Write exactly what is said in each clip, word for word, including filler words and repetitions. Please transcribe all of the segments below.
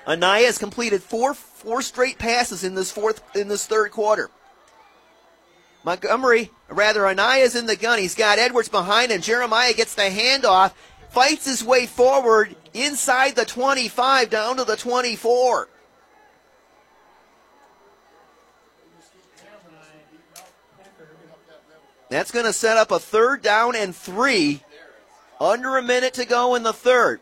Anaya has completed four four straight passes in this fourth in this third quarter. Montgomery, rather, Anaya's in the gun. He's got Edwards behind him. Jeremiah gets the handoff, fights his way forward inside the twenty-five down to the twenty-four. That's going to set up a third down and three. Under a minute to go in the third.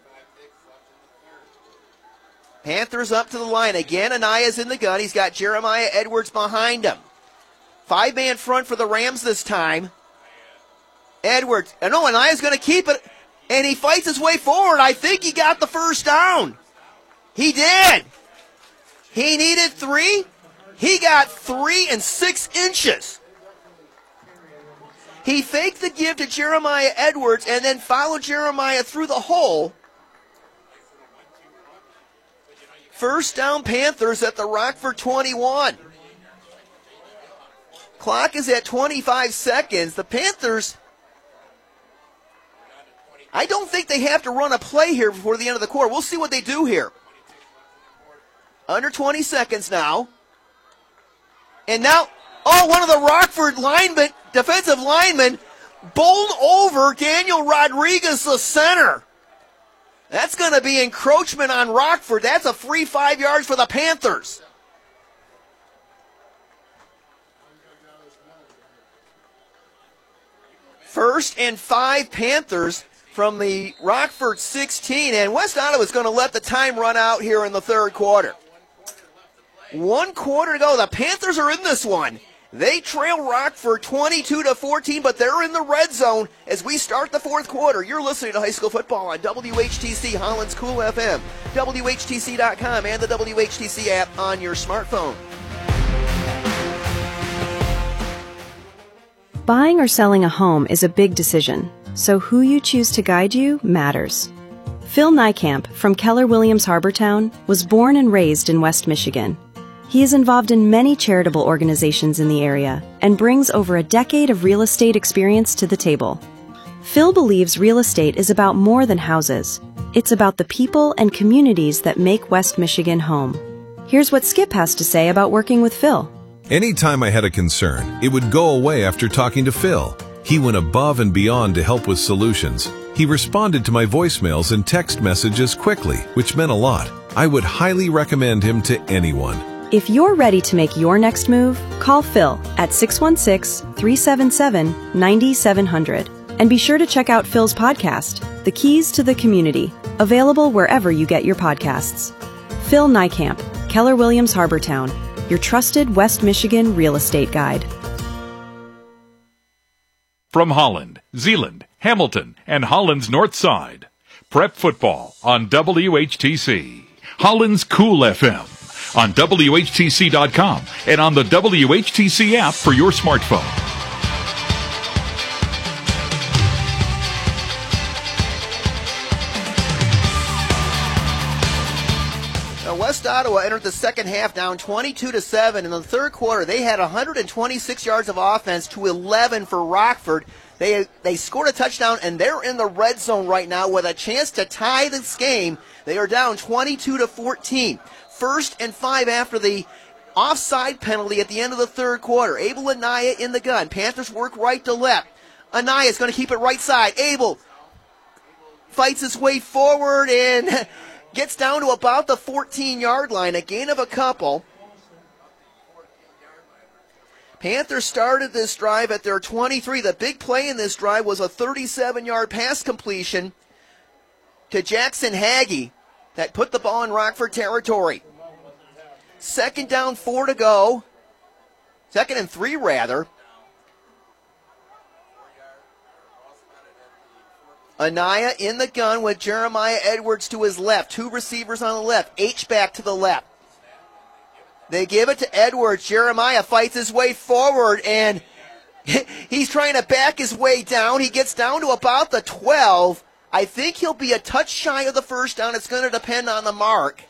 Panthers up to the line. Again, Anaya's in the gun. He's got Jeremiah Edwards behind him. Five-man front for the Rams this time. Edwards. Oh, no, Anaya's going to keep it. And he fights his way forward. I think he got the first down. He did. He needed three. He got three and six inches. He faked the give to Jeremiah Edwards and then followed Jeremiah through the hole. First down Panthers at the Rockford twenty-one. Clock is at twenty-five seconds. The Panthers, I don't think they have to run a play here before the end of the quarter. We'll see what they do here. Under twenty seconds now. And now, oh, one of the Rockford linemen, defensive linemen, bowled over Daniel Rodriguez, the center. That's going to be encroachment on Rockford. That's a free five yards for the Panthers. First and five Panthers from the Rockford sixteen, and West Ottawa's going to let the time run out here in the third quarter. One quarter to go. The Panthers are in this one. They trail Rockford twenty-two to fourteen, but they're in the red zone as we start the fourth quarter. You're listening to High School Football on W H T C, Holland's Cool F M, W H T C dot com, and the W H T C app on your smartphone. Buying or selling a home is a big decision, so who you choose to guide you matters. Phil Niekamp from Keller Williams Harbortown was born and raised in West Michigan. He is involved in many charitable organizations in the area and brings over a decade of real estate experience to the table. Phil believes real estate is about more than houses. It's about the people and communities that make West Michigan home. Here's what Skip has to say about working with Phil. Anytime I had a concern, it would go away after talking to Phil. He went above and beyond to help with solutions. He responded to my voicemails and text messages quickly, which meant a lot. I would highly recommend him to anyone. If you're ready to make your next move, call Phil at six one six, three seven seven, nine seven zero zero. And be sure to check out Phil's podcast, The Keys to the Community, available wherever you get your podcasts. Phil Niekamp, Keller Williams Harbortown, your trusted West Michigan real estate guide. From Holland, Zeeland, Hamilton, and Holland's North Side, Prep Football on W H T C. Holland's Cool F M. On W H T C dot com and on the W H T C app for your smartphone. Now West Ottawa entered the second half down twenty-two to seven. In the third quarter, they had one hundred twenty-six yards of offense to eleven for Rockford. They they scored a touchdown, and they're in the red zone right now with a chance to tie this game. They are down twenty-two to fourteen. First and five after the offside penalty at the end of the third quarter. Abel Anaya in the gun. Panthers work right to left. Anaya is going to keep it right side. Abel fights his way forward and gets down to about the fourteen-yard line. A gain of a couple. Panthers started this drive at their twenty-three. The big play in this drive was a thirty-seven-yard pass completion to Jackson Hagee that put the ball in Rockford territory. Second down, four to go. Second and three, rather. Anaya in the gun with Jeremiah Edwards to his left. Two receivers on the left. H-back to the left. They give it to Edwards. Jeremiah fights his way forward, and he's trying to back his way down. He gets down to about the twelve. I think he'll be a touch shy of the first down. It's going to depend on the mark.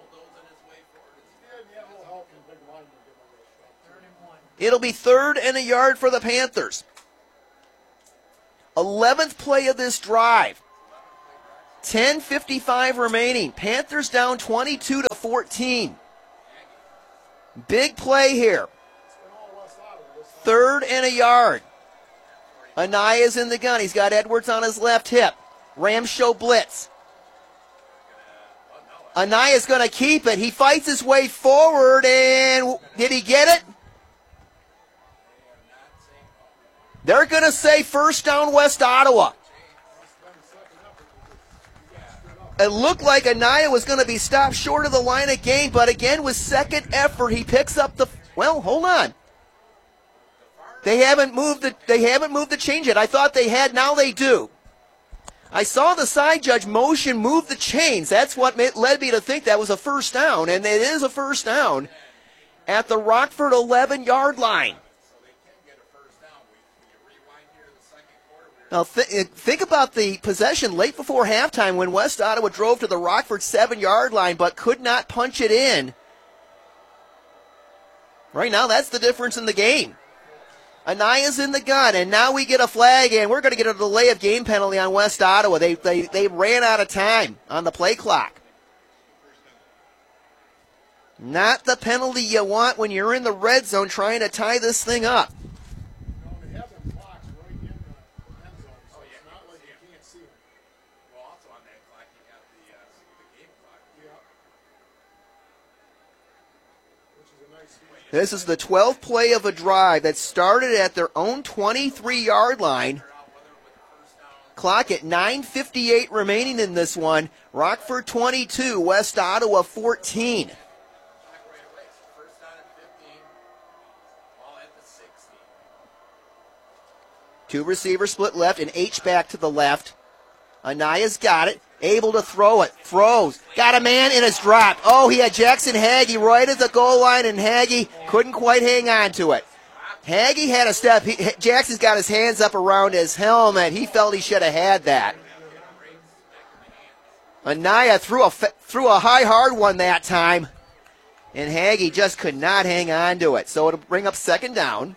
It'll be third and a yard for the Panthers. eleventh play of this drive. ten fifty-five remaining. Panthers down twenty-two to fourteen. Big play here. Third and a yard. Anaya's in the gun. He's got Edwards on his left hip. Rams show blitz. Anaya's going to keep it. He fights his way forward, and did he get it? They're going to say first down West Ottawa. It looked like Anaya was going to be stopped short of the line of game, but again, with second effort, he picks up the, well, hold on. They haven't moved the, they haven't moved the change yet. I thought they had, now they do. I saw the side judge motion move the chains. That's what led me to think that was a first down, and it is a first down at the Rockford eleven-yard line. Now, th- think about the possession late before halftime when West Ottawa drove to the Rockford seven-yard line but could not punch it in. Right now, that's the difference in the game. Anaya's in the gun, and now we get a flag, and we're going to get a delay of game penalty on West Ottawa. They, they, they ran out of time on the play clock. Not the penalty you want when you're in the red zone trying to tie this thing up. This is the twelfth play of a drive that started at their own twenty-three-yard line. Clock at nine fifty-eight remaining in this one. Rockford twenty-two, West Ottawa fourteen. Two receivers split left and H back to the left. Anaya's got it. Able to throw it. Throws. Got a man in his drop. Oh, he had Jackson Hagee right at the goal line, and Hagee couldn't quite hang on to it. Hagee had a step. He, Jackson's got his hands up around his helmet. He felt he should have had that. Anaya threw a, threw a high, hard one that time, and Hagee just could not hang on to it. So it'll bring up second down.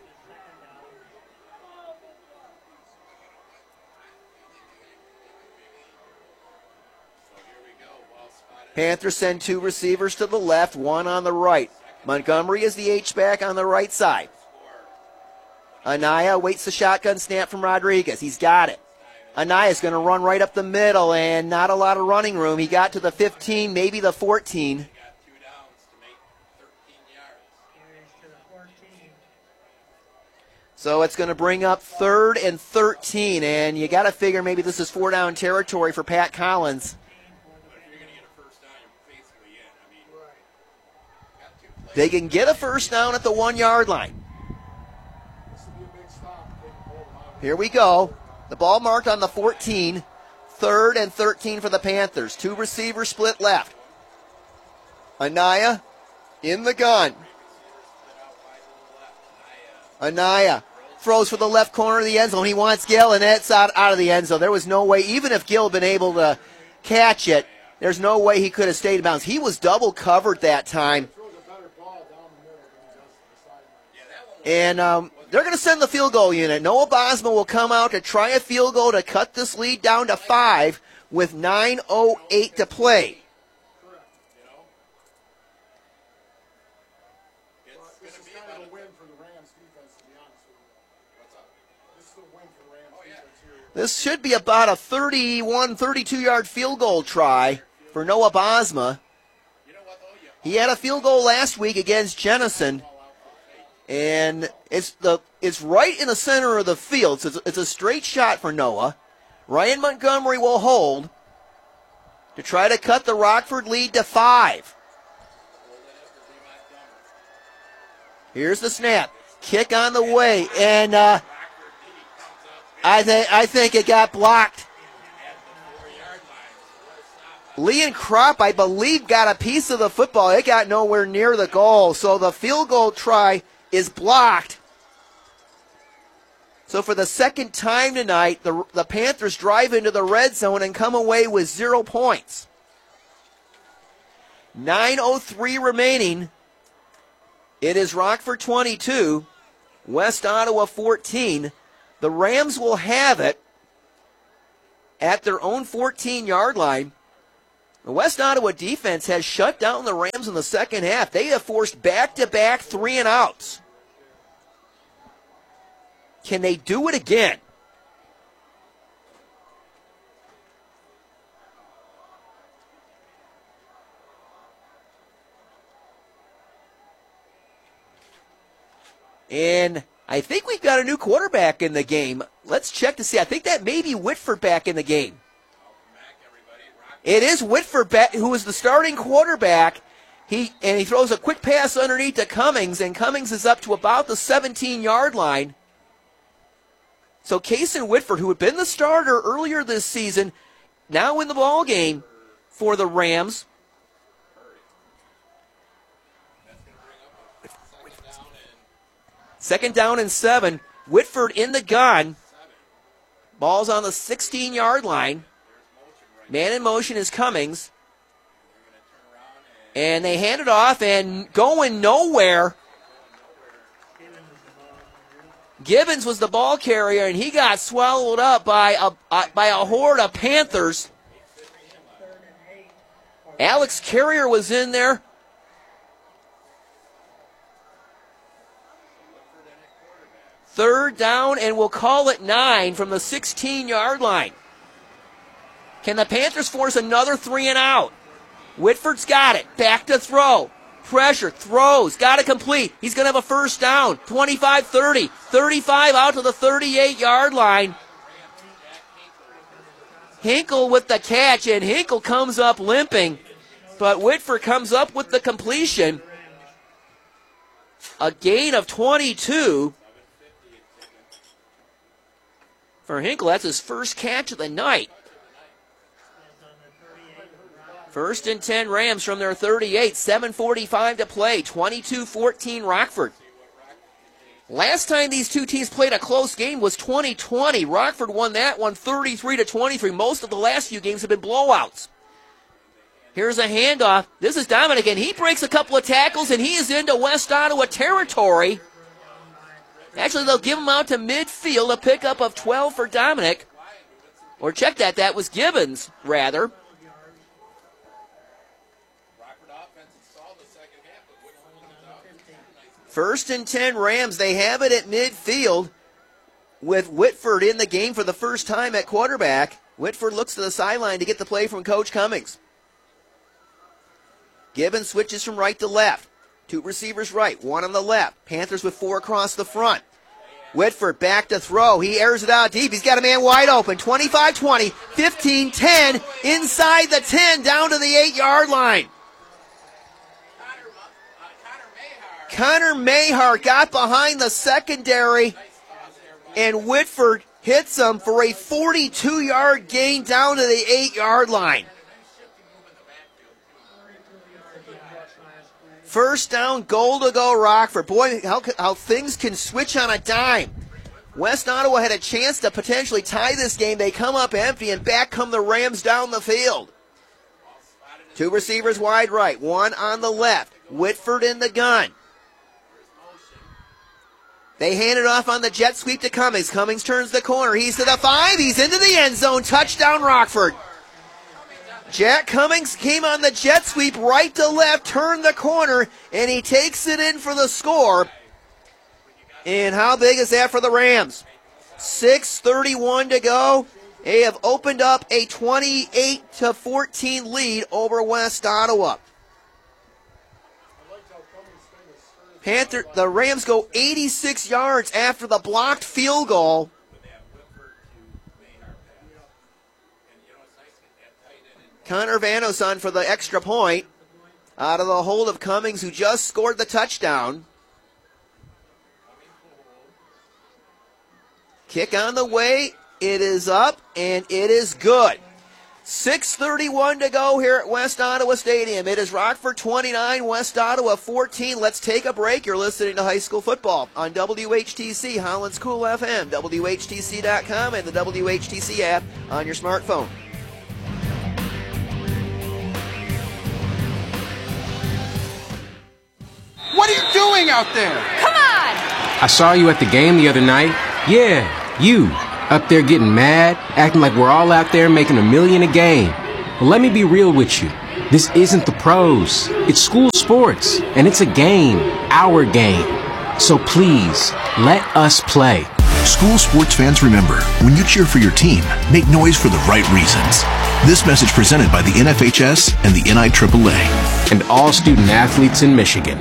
Panthers send two receivers to the left, one on the right. Montgomery is the H-back on the right side. Anaya waits the shotgun snap from Rodriguez. He's got it. Anaya's going to run right up the middle, and not a lot of running room. He got to the fifteen, maybe the fourteen. So it's going to bring up third and thirteen, and you got to figure maybe this is four-down territory for Pat Collins. They can get a first down at the one-yard line. Here we go. The ball marked on the fourteen. Third and thirteen for the Panthers. Two receivers split left. Anaya in the gun. Anaya throws for the left corner of the end zone. He wants Gill, and that's out, out of the end zone. There was no way, even if Gill had been able to catch it, there's no way he could have stayed in bounds. He was double covered that time. And um, they're going to send the field goal unit. Noah Bosma will come out to try a field goal to cut this lead down to five with nine oh eight to play. This should be about a thirty-one, thirty-two-yard field goal try for Noah Bosma. He had a field goal last week against Jenison. And it's the it's right in the center of the field, so it's, it's a straight shot for Noah. Ryan Montgomery will hold to try to cut the Rockford lead to five. Here's the snap. Kick on the way, and uh, I, th- I think it got blocked. Leon Kropp, I believe, got a piece of the football. It got nowhere near the goal, so the field goal try is blocked. So for the second time tonight, the, the Panthers drive into the red zone and come away with zero points. nine oh three remaining. It is Rockford twenty-two, West Ottawa fourteen. The Rams will have it at their own fourteen-yard line. The West Ottawa defense has shut down the Rams in the second half. They have forced back-to-back three and outs. Can they do it again? And I think we've got a new quarterback in the game. Let's check to see. I think that may be Whitford back in the game. It is Whitford back, who is the starting quarterback. He and he throws a quick pass underneath to Cummings, and Cummings is up to about the seventeen-yard line. So Kason Whitford, who had been the starter earlier this season, now in the ball game for the Rams. Second down and seven. Whitford in the gun. Ball's on the sixteen-yard line. Man in motion is Cummings. And they hand it off, and going nowhere. Gibbons was the ball carrier, and he got swallowed up by a, uh, by a horde of Panthers. Alex Carrier was in there. Third down, and we'll call it nine from the sixteen-yard line. Can the Panthers force another three and out? Whitford's got it. Back to throw. Pressure. Throws. Got to complete. He's going to have a first down. twenty-five thirty. thirty-five out to the thirty-eight-yard line. Hinkle with the catch, and Hinkle comes up limping. But Whitford comes up with the completion. A gain of twenty-two. For Hinkle, that's his first catch of the night. First and ten Rams from their thirty-eight. seven forty-five to play. twenty-two fourteen Rockford. Last time these two teams played a close game was twenty twenty. Rockford won that one thirty-three to twenty-three. Most of the last few games have been blowouts. Here's a handoff. This is Dominic, and he breaks a couple of tackles, and he is into West Ottawa territory. Actually, they'll give him out to midfield, a pickup of twelve for Dominic. Or check that, that was Gibbons, rather. First and ten Rams. They have it at midfield with Whitford in the game for the first time at quarterback. Whitford looks to the sideline to get the play from Coach Cummings. Gibbons switches from right to left. Two receivers right, one on the left. Panthers with four across the front. Whitford back to throw. He airs it out deep. He's got a man wide open. twenty-five twenty, fifteen ten, inside the ten, down to the eight-yard line. Connor Mahar got behind the secondary, and Whitford hits him for a forty-two-yard gain down to the eight-yard line. First down, goal to go Rockford. Boy, how, how things can switch on a dime. West Ottawa had a chance to potentially tie this game. They come up empty, and back come the Rams down the field. Two receivers wide right, one on the left. Whitford in the gun. They hand it off on the jet sweep to Cummings. Cummings turns the corner. He's to the five. He's into the end zone. Touchdown, Rockford. Jack Cummings came on the jet sweep right to left, turned the corner, and he takes it in for the score. And how big is that for the Rams? six thirty-one to go. They have opened up a twenty-eight to fourteen lead over West Ottawa. Panther, the Rams go eighty-six yards after the blocked field goal. Connor Vanos on for the extra point out of the hold of Cummings, who just scored the touchdown. Kick on the way. It is up, and it is good. six thirty-one to go here at West Ottawa Stadium. It is Rockford twenty-nine, West Ottawa fourteen. Let's take a break. You're listening to High School Football on W H T C, Holland's Cool F M, W H T C dot com, and the W H T C app on your smartphone. What are you doing out there? Come on! I saw you at the game the other night. Yeah, you. Up there getting mad, acting like we're all out there making a million a game. Well, let me be real with you. This isn't the pros. It's school sports, and it's a game, our game. So please, let us play. School sports fans, remember, when you cheer for your team, make noise for the right reasons. This message presented by the N F H S and the N I triple A. And all student athletes in Michigan.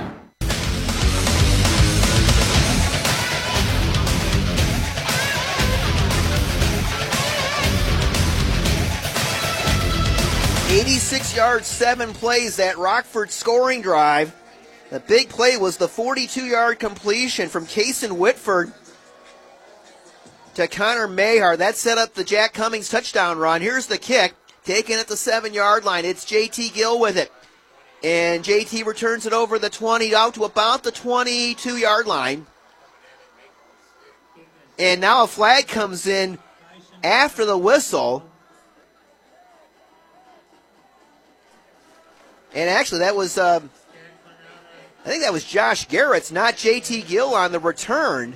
eighty-six yards, seven plays, that Rockford scoring drive. The big play was the forty-two yard completion from Kason Whitford to Connor Mahar. That set up the Jack Cummings touchdown run. Here's the kick, taken at the seven yard line. It's J T Gill with it. And J T returns it over the twenty out to about the twenty-two yard line. And now a flag comes in after the whistle. And actually, that was, um, I think that was Josh Garrett's, not J T Gill on the return.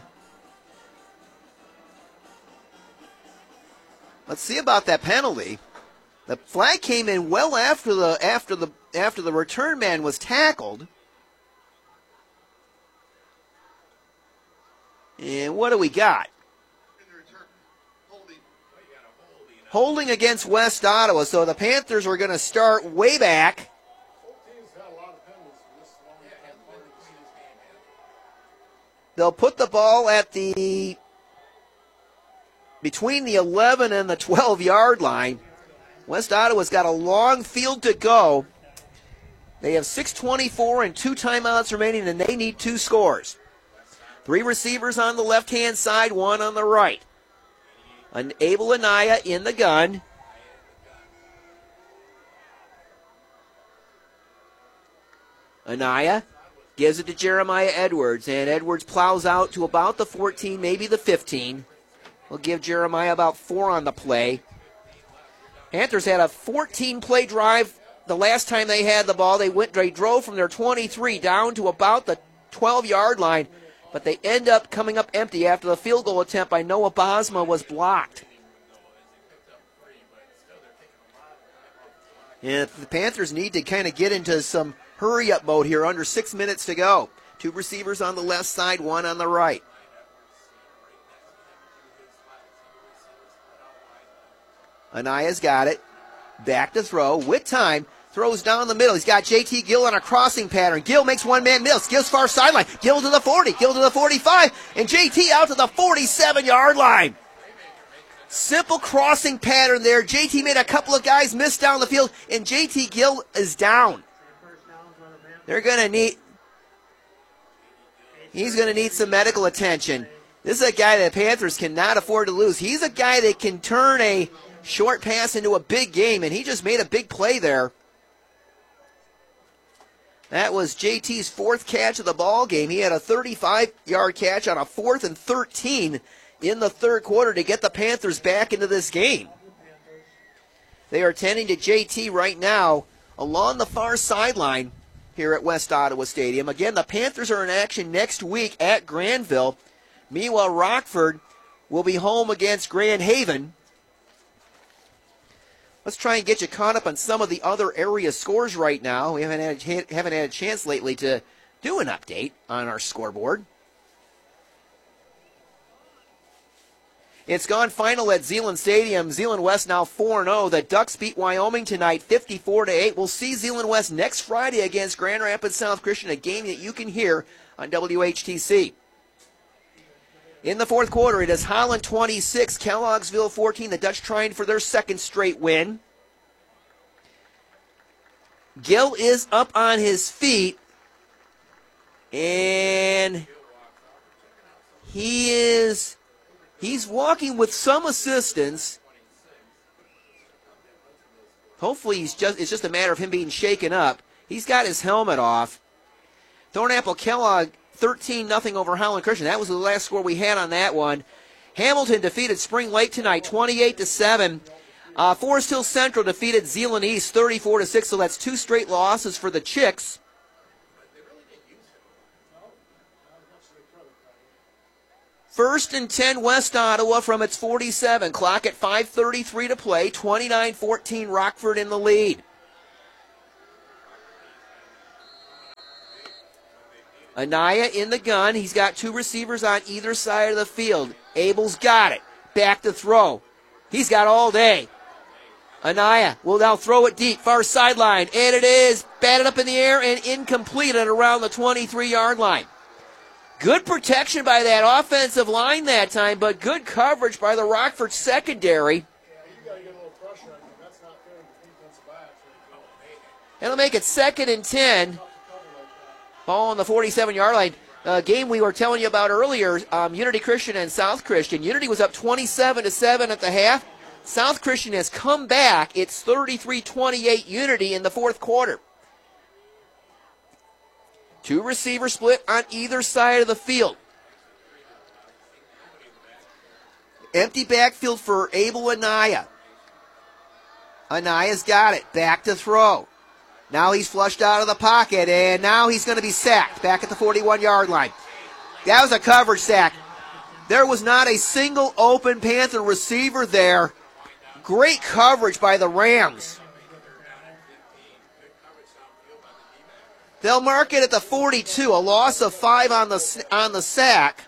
Let's see about that penalty. The flag came in well after the after the after the return man was tackled. And what do we got? Holding against West Ottawa. So the Panthers are going to start way back. They'll put the ball at the, between the eleven and the twelve yard line. West Ottawa's got a long field to go. They have six twenty-four and two timeouts remaining, and they need two scores. Three receivers on the left-hand side, one on the right. An Abel Anaya in the gun. Anaya gives it to Jeremiah Edwards, and Edwards plows out to about the fourteen, maybe the fifteen. We'll give Jeremiah about four on the play. Panthers had a fourteen play drive the last time they had the ball. They went, they drove from their twenty-three down to about the twelve yard line, but they end up coming up empty after the field goal attempt by Noah Bosma was blocked. And the Panthers need to kind of get into some hurry-up mode here, under six minutes to go. Two receivers on the left side, one on the right. Anaya's got it. Back to throw with time. Throws down the middle. He's got J T Gill on a crossing pattern. Gill makes one-man miss. Gill's far sideline. Gill to the forty. Gill to the forty-five. And J T out to the forty-seven yard line. Simple crossing pattern there. J T made a couple of guys miss down the field, and J T Gill is down. They're going to need, he's going to need some medical attention. This is a guy that the Panthers cannot afford to lose. He's a guy that can turn a short pass into a big game, and he just made a big play there. That was J T's fourth catch of the ball game. He had a thirty-five yard catch on a fourth and thirteen in the third quarter to get the Panthers back into this game. They are tending to J T right now along the far sideline here at West Ottawa Stadium. Again, the Panthers are in action next week at Granville. Meanwhile, Rockford will be home against Grand Haven. Let's try and get you caught up on some of the other area scores right now. We haven't had a, haven't had a chance lately to do an update on our scoreboard. It's gone final at Zeeland Stadium. Zeeland West now four and oh. The Ducks beat Wyoming tonight fifty-four to eight. We'll see Zeeland West next Friday against Grand Rapids South Christian, a game that you can hear on W H T C. In the fourth quarter, it is Holland twenty-six, Kellogg'sville fourteen. The Dutch trying for their second straight win. Gill is up on his feet, and he is... He's walking with some assistance. Hopefully he's just it's just a matter of him being shaken up. He's got his helmet off. Thornapple Kellogg thirteen nothing over Holland Christian. That was the last score we had on that one. Hamilton defeated Spring Lake tonight twenty-eight to seven. Uh, Forest Hill Central defeated Zeeland East thirty-four to six, so that's two straight losses for the Chicks. First and ten, West Ottawa from its forty-seven. Clock at five thirty-three to play. twenty-nine fourteen, Rockford in the lead. Anaya in the gun. He's got two receivers on either side of the field. Abel's got it. Back to throw. He's got all day. Anaya will now throw it deep, far sideline, and it is batted up in the air and incomplete at around the twenty-three-yard line. Good protection by that offensive line that time, but good coverage by the Rockford secondary. It'll make it second and ten. Ball on the forty-seven-yard line. Uh, game we were telling you about earlier, um, Unity Christian and South Christian. Unity was up twenty-seven to seven at the half. South Christian has come back. It's thirty-three twenty-eight Unity in the fourth quarter. Two receiver split on either side of the field. Empty backfield for Abel Anaya. Anaya's got it. Back to throw. Now he's flushed out of the pocket, and now he's going to be sacked back at the forty-one-yard line. That was a coverage sack. There was not a single open Panther receiver there. Great coverage by the Rams. They'll mark it at the forty-two, a loss of five on the on the sack.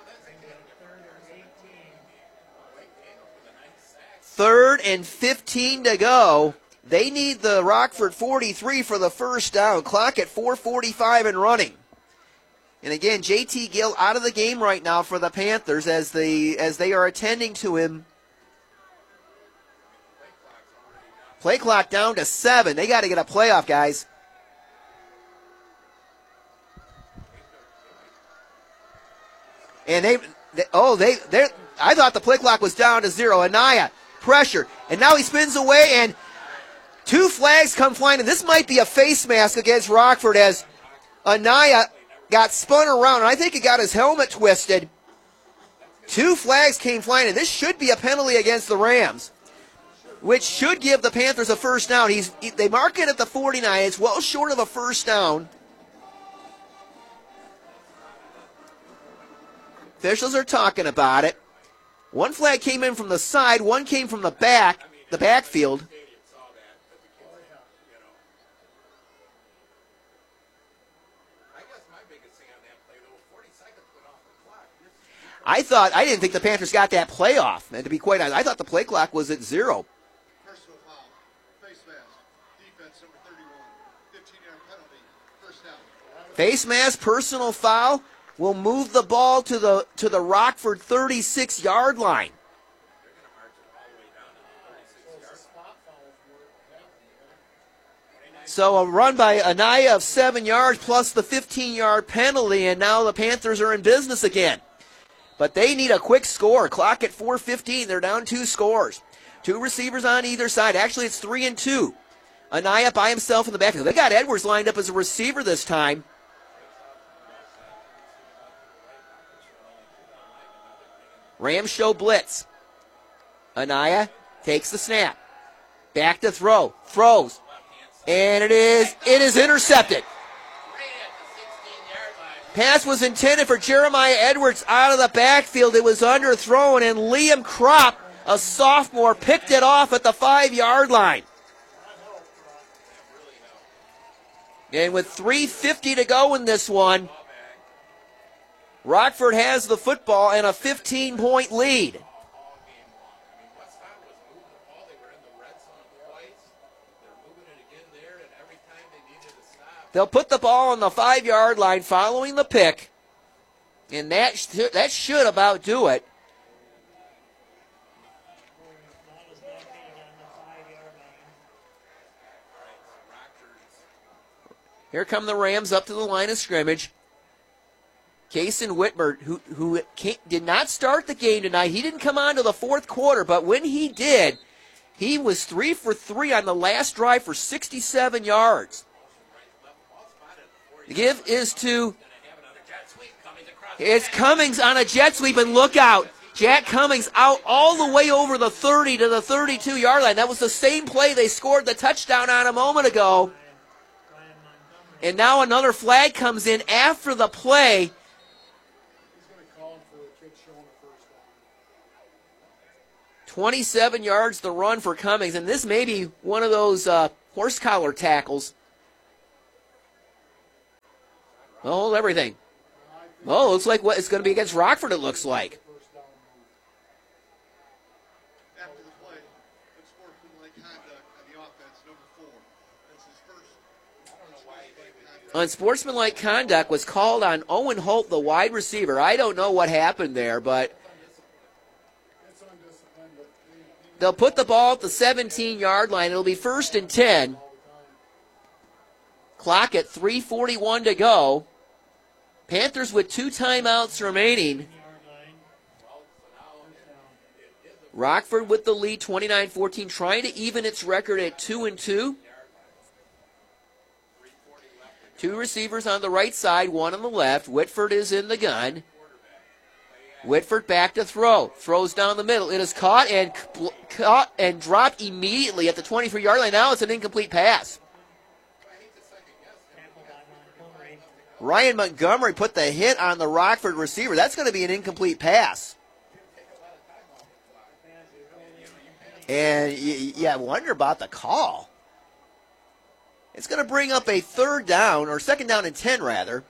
Third and fifteen to go. They need the Rockford forty-three for the first down. Clock at four forty-five and running. And again, J T Gill out of the game right now for the Panthers as they as they are attending to him. Play clock down to seven. They got to get a playoff, guys. And they, they oh, they, they I thought the play clock was down to zero. Anaya, pressure. And now he spins away, and two flags come flying. And this might be a face mask against Rockford as Anaya got spun around. And I think he got his helmet twisted. Two flags came flying, and this should be a penalty against the Rams, which should give the Panthers a first down. He's They mark it at the forty-nine. It's well short of a first down. Officials are talking about it. One flag came in from the side, one came from the back, the backfield. I thought, I didn't think the Panthers got that play off. And to be quite honest, I thought the play clock was at zero. Personal foul, face mask, defense number thirty-one, fifteen-yard penalty, first down. Face mask, personal foul will move the ball to the to the Rockford thirty-six-yard line. So a run by Anaya of seven yards plus the fifteen-yard penalty, and now the Panthers are in business again. But they need a quick score. Clock at four fifteen. They're down two scores. Two receivers on either side. Actually, it's three and two. Anaya by himself in the backfield. They got Edwards lined up as a receiver this time. Rams show blitz. Anaya takes the snap. Back to throw. Throws. And it is, it is intercepted. Pass was intended for Jeremiah Edwards out of the backfield. It was underthrown, and Liam Kropp, a sophomore, picked it off at the five-yard line. And with three fifty to go in this one, Rockford has the football and a fifteen-point lead. They'll put the ball on the five-yard line following the pick, and that, sh- that should about do it. Here come the Rams up to the line of scrimmage. Kason Whitmer, who, who came, did not start the game tonight, he didn't come on to the fourth quarter, but when he did, he was three for three on the last drive for sixty-seven yards. The give is to, it's Cummings on a jet sweep, and look out. Jack Cummings out all the way over the thirty to the thirty-two-yard line. That was the same play they scored the touchdown on a moment ago. And now another flag comes in after the play. twenty-seven yards the run for Cummings, and this may be one of those uh, horse collar tackles. Well, hold everything. Oh, looks like what it's going to be against Rockford, it looks like. After the play, unsportsmanlike conduct on the offense, number four. That's his first. I don't know why he did. Unsportsmanlike conduct was called on Owen Holt, the wide receiver. I don't know what happened there, but they'll put the ball at the seventeen-yard line. It'll be first and ten. Clock at three forty-one to go. Panthers with two timeouts remaining. Rockford with the lead, twenty-nine fourteen, trying to even its record at two and two. Two receivers on the right side, one on the left. Whitford is in the gun. Whitford back to throw. Throws down the middle. It is caught and caught and dropped immediately at the twenty-three-yard line. Now it's an incomplete pass. Ryan Montgomery put the hit on the Rockford receiver. That's going to be an incomplete pass. And, yeah, I wonder about the call. It's going to bring up a third down, or second down and ten, rather.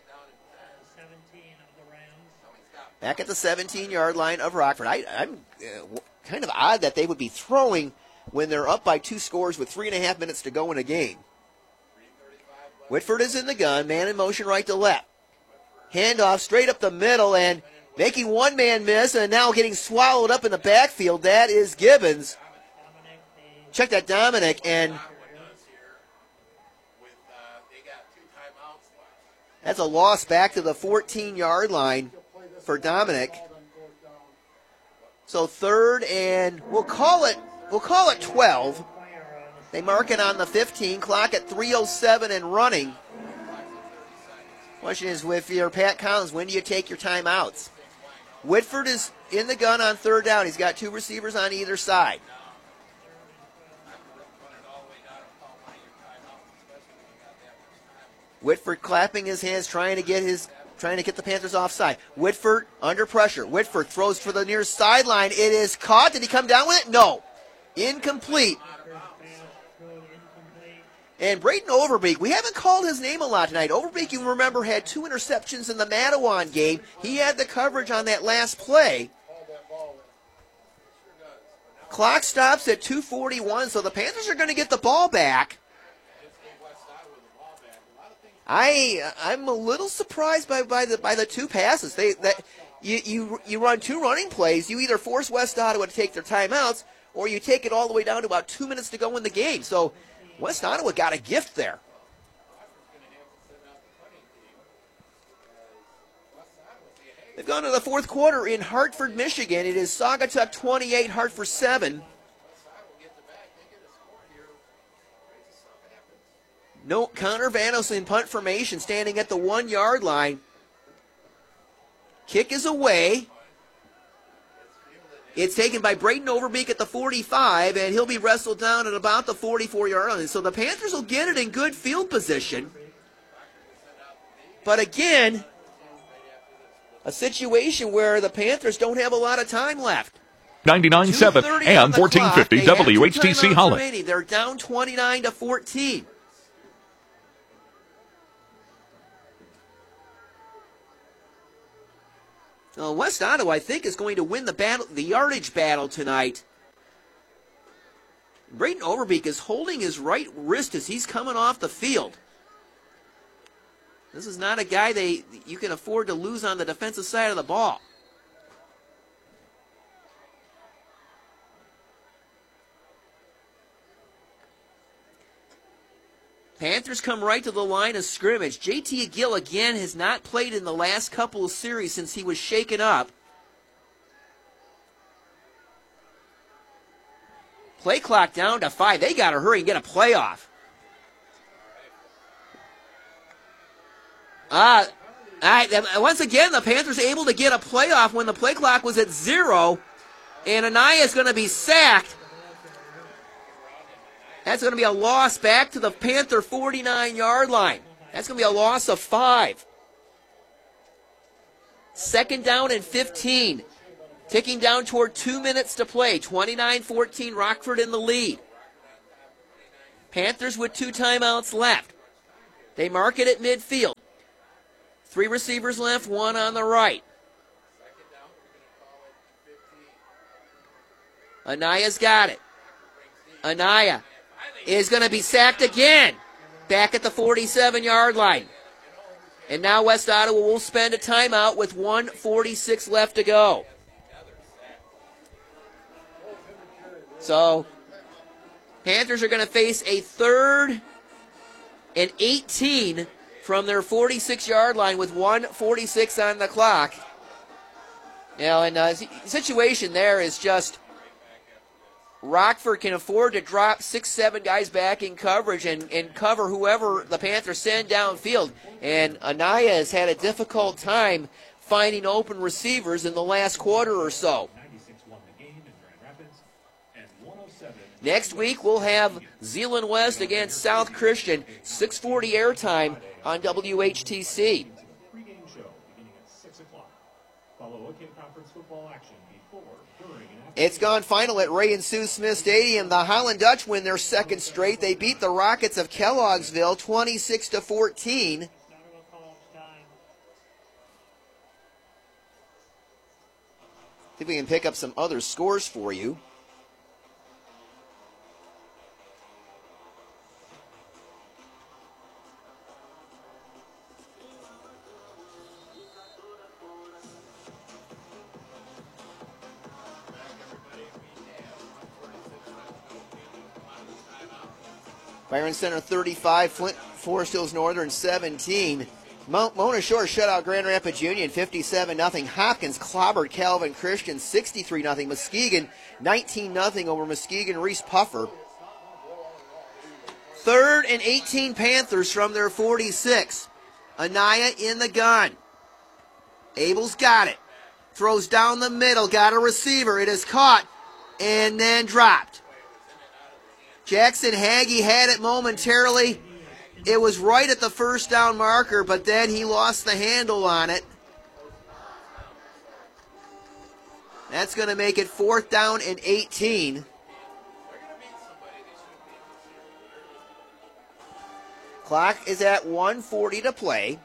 Back at the seventeen-yard line of Rockford. I, I'm uh, kind of odd that they would be throwing when they're up by two scores with three and a half minutes to go in a game. Whitford is in the gun, man in motion right to left. Handoff straight up the middle and making one man miss and now getting swallowed up in the backfield. That is Gibbons. Check that, Dominic, and that's a loss back to the fourteen-yard line for Dominic. So third and we'll call it we'll call it twelve. They mark it on the fifteen, clock at three oh seven and running. Question is, if you're Pat Collins, when do you take your timeouts? Whitford is in the gun on third down. He's got two receivers on either side. Whitford clapping his hands, trying to get his trying to get the Panthers offside. Whitford under pressure. Whitford throws for the near sideline. It is caught. Did he come down with it? No. Incomplete. And Braden Overbeek, we haven't called his name a lot tonight. Overbeek, you remember, had two interceptions in the Matawan game. He had the coverage on that last play. Clock stops at two forty-one, so the Panthers are going to get the ball back. I I'm a little surprised by, by the by the two passes. They that you, you you run two running plays. You either force West Ottawa to take their timeouts, or you take it all the way down to about two minutes to go in the game. So West Ottawa got a gift there. They've gone to the fourth quarter in Hartford, Michigan. It is Saugatuck twenty-eight, Hartford seven. No, Connor Vanos in punt formation, standing at the one-yard line. Kick is away. It's taken by Braden Overbeek at the forty-five, and he'll be wrestled down at about the forty-four-yard line. So the Panthers will get it in good field position. But again, a situation where the Panthers don't have a lot of time left. ninety-nine seven and fourteen fifty W H T C Holland. Remaining. They're down twenty-nine to fourteen. Uh, West Ottawa, I think, is going to win the battle, the yardage battle tonight. Braden Overbeek is holding his right wrist as he's coming off the field. This is not a guy they you can afford to lose on the defensive side of the ball. Panthers come right to the line of scrimmage. J T Gill, again, has not played in the last couple of series since he was shaken up. Play clock down to five. They got to hurry and get a playoff. Uh, all right, once again, the Panthers able to get a playoff when the play clock was at zero. And Anaya is going to be sacked. That's going to be a loss back to the Panther forty-nine-yard line. That's going to be a loss of five. Second down and fifteen. Ticking down toward two minutes to play. twenty-nine fourteen, Rockford in the lead. Panthers with two timeouts left. They mark it at midfield. Three receivers left, one on the right. Anaya's got it. Anaya is going to be sacked again. Back at the forty-seven-yard line. And now West Ottawa will spend a timeout with one forty-six left to go. So, Panthers are going to face a third and eighteen from their forty-six-yard line with one forty-six on the clock. You know, and uh, the situation there is just Rockford can afford to drop six, seven guys back in coverage and, and cover whoever the Panthers send downfield. And Anaya has had a difficult time finding open receivers in the last quarter or so. Next week, we'll have Zeeland West against South Christian, six forty airtime on W H T C. It's gone final at Ray and Sue Smith Stadium. The Highland Dutch win their second straight. They beat the Rockets of Kelloggsville twenty-six to fourteen. See if we can pick up some other scores for you. Byron Center thirty-five, Flint Forest Hills Northern seventeen. Mount Mona Shore shut out Grand Rapids Union fifty-seven nothing. Hopkins clobbered Calvin Christian sixty-three nothing. Muskegon nineteen nothing over Muskegon Reese Puffer. Third and eighteen Panthers from their forty-six. Anaya in the gun. Abel's got it. Throws down the middle. Got a receiver. It is caught and then dropped. Jackson Hagee had it momentarily. It was right at the first down marker, but then he lost the handle on it. That's going to make it fourth down and eighteen. Clock is at one forty to play.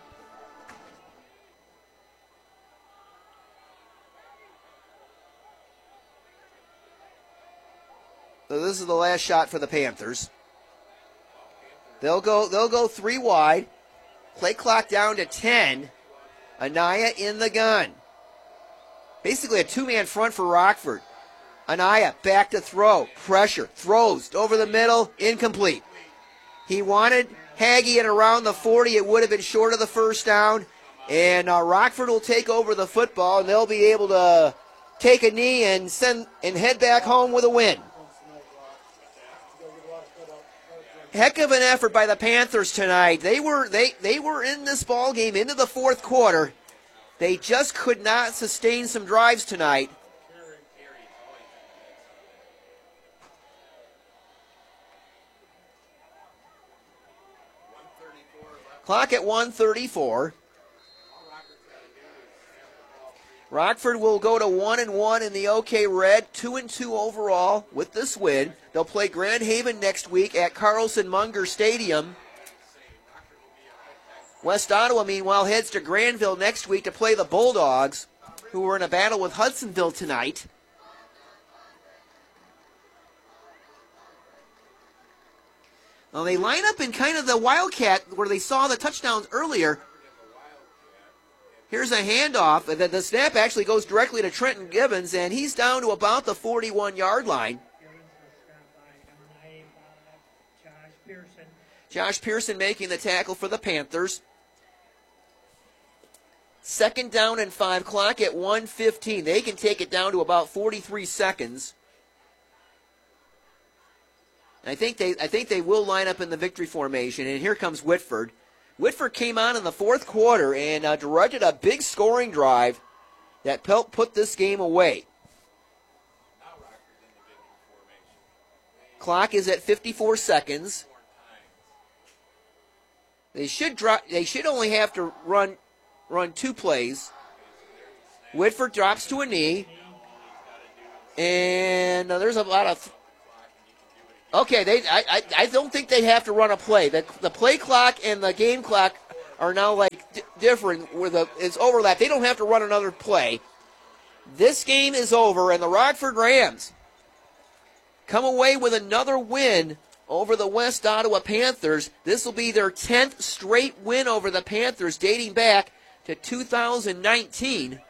So this is the last shot for the Panthers. They'll go they'll go three wide. Play clock down to ten. Anaya in the gun. Basically a two-man front for Rockford. Anaya back to throw. Pressure. Throws over the middle. Incomplete. He wanted Hagee at around the forty. It would have been short of the first down. And uh, Rockford will take over the football, and they'll be able to take a knee and send and head back home with a win. Heck of an effort by the Panthers tonight. They were they they were in this ball game into the fourth quarter. They just could not sustain some drives tonight. Clock at one thirty-four. Rockford will go to one and one in the OK Red, two and two overall with this win. They'll play Grand Haven next week at Carlson Munger Stadium. West Ottawa, meanwhile, heads to Granville next week to play the Bulldogs, who were in a battle with Hudsonville tonight. Well, they line up in kind of the Wildcat where they saw the touchdowns earlier. Here's a handoff. The, the snap actually goes directly to Trenton Gibbons, and he's down to about the forty-one-yard line. Josh Pearson making the tackle for the Panthers. Second down and five. Clock at one fifteen. They can take it down to about forty-three seconds. And I think they I think they will line up in the victory formation. And here comes Whitford. Whitford came on in the fourth quarter and uh, directed a big scoring drive that helped put this game away. Clock is at fifty-four seconds. They should drop. They should only have to run run two plays. Whitford drops to a knee. And uh, there's a lot of. Okay, they. I, I. I don't think they have to run a play. The the play clock and the game clock are now like d- different. Where the it's overlap. They don't have to run another play. This game is over, and the Rockford Rams come away with another win over the West Ottawa Panthers. This will be their tenth straight win over the Panthers, dating back to two thousand nineteen.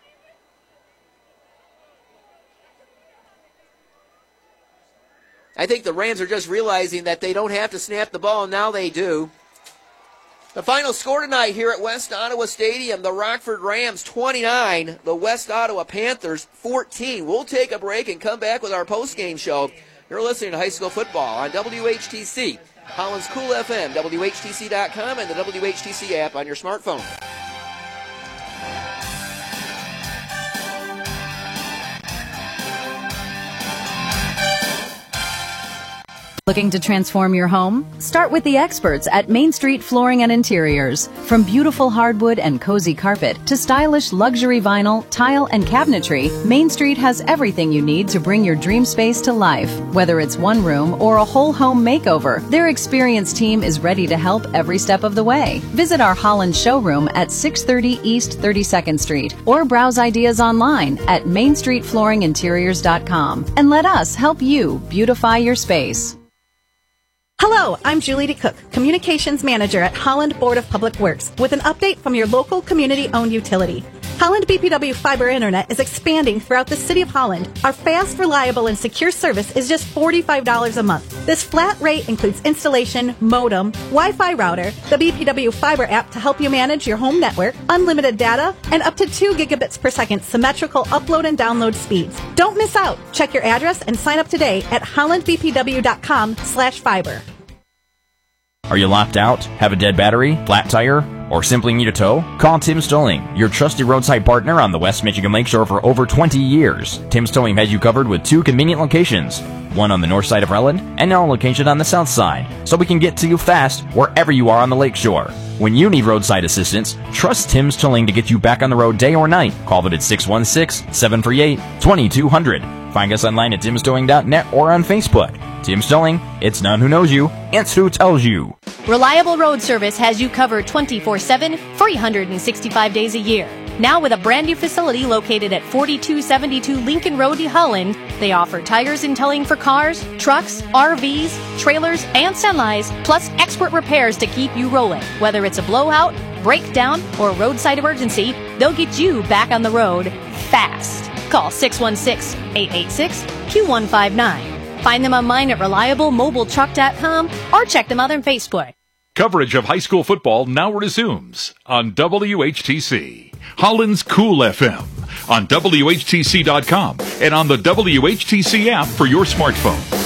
I think the Rams are just realizing that they don't have to snap the ball, and now they do. The final score tonight here at West Ottawa Stadium, the Rockford Rams twenty-nine, the West Ottawa Panthers fourteen. We'll take a break and come back with our post-game show. You're listening to High School Football on W H T C, Holland's Cool F M, W H T C dot com, and the W H T C app on your smartphone. Looking to transform your home? Start with the experts at Main Street Flooring and Interiors. From beautiful hardwood and cozy carpet to stylish luxury vinyl, tile, and cabinetry, Main Street has everything you need to bring your dream space to life. Whether it's one room or a whole home makeover, their experienced team is ready to help every step of the way. Visit our Holland showroom at six thirty East thirty-second Street or browse ideas online at main street flooring interiors dot com and let us help you beautify your space. Hello, I'm Julie D. Cook, Communications Manager at Holland Board of Public Works, with an update from your local community-owned utility. Holland B P W Fiber Internet is expanding throughout the city of Holland. Our fast, reliable, and secure service is just forty-five dollars a month. This flat rate includes installation, modem, Wi-Fi router, the B P W Fiber app to help you manage your home network, unlimited data, and up to two gigabits per second symmetrical upload and download speeds. Don't miss out. Check your address and sign up today at holland b p w dot com slash fiber. Are you locked out? Have a dead battery? Flat tire? Or simply need a tow? Call Tim's Towing, your trusted roadside partner on the West Michigan Lakeshore for over twenty years. Tim's Towing has you covered with two convenient locations, one on the north side of Relland and now a location on the south side, so we can get to you fast wherever you are on the lakeshore. When you need roadside assistance, trust Tim's Towing to get you back on the road day or night. Call them at six one six, seven three eight, two two zero zero. Find us online at tims towing dot net or on Facebook. Tim's Towing, it's none who knows you, it's who tells you. Reliable Road Service has you covered twenty-four seven, three hundred sixty-five days a year. Now with a brand new facility located at forty-two seventy-two Lincoln Road, Holland, they offer tires and towing for cars, trucks, R Vs, trailers, and semis, plus expert repairs to keep you rolling. Whether it's a blowout, breakdown, or roadside emergency, they'll get you back on the road fast. Call six one six, eight eight six, two one five nine. Find them online at reliable mobile truck dot com or check them out on Facebook. Coverage of high school football now resumes on W H T C, Holland's Cool F M, on W H T C dot com and on the W H T C app for your smartphone.